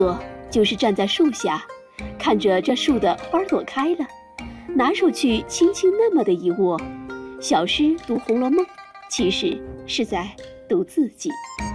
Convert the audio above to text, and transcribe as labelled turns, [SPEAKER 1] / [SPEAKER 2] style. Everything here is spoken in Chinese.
[SPEAKER 1] 就是站在树下，看着这树的花朵开了，拿手去轻轻那么的一握。小诗读《红楼梦》，其实是在读自己。